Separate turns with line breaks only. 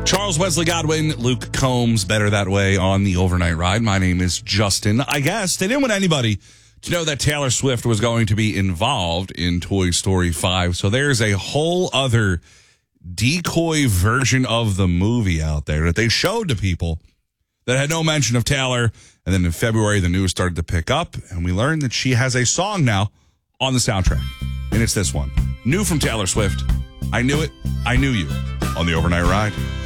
Charles Wesley Godwin, Luke Combs, Better That Way on the Overnight Ride. My name is Justin. I guess they didn't want anybody to know that Taylor Swift was going to be involved in Toy Story 5. So there's a whole other decoy version of the movie out there that they showed to people that had no mention of Taylor. And then in February, the news started to pick up, and we learned that she has a song now on the soundtrack. And it's this one. New from Taylor Swift. I Knew It, I Knew You on the Overnight Ride.